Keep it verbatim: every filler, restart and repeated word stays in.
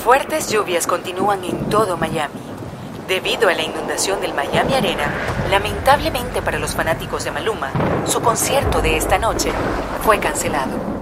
Fuertes lluvias continúan en todo Miami. Debido a la inundación del Miami Arena, lamentablemente para los fanáticos de Maluma, su concierto de esta noche fue cancelado.